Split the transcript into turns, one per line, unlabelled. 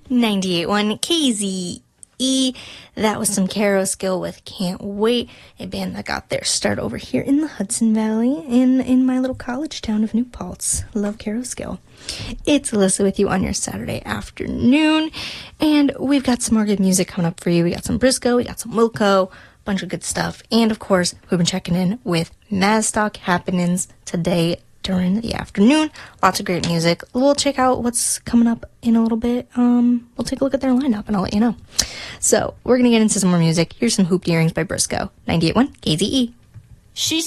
98.1 KZE. That was some Caro Skill with Can't Wait, a band that got their start over here in the Hudson Valley in my little college town of New Paltz. Love Caro Skill. It's Alyssa with you on your Saturday afternoon, and we've got some more good music coming up for you. We got some Briscoe, we got some Wilco, bunch of good stuff, and of course, we've been checking in with Mazstock happenings today during the afternoon. Lots of great music. We'll check out what's coming up in a little bit. We'll take a look at their lineup and I'll let you know. So we're gonna get into some more music. Here's some Hooped Earrings by Briscoe. 98.1 KZE.
She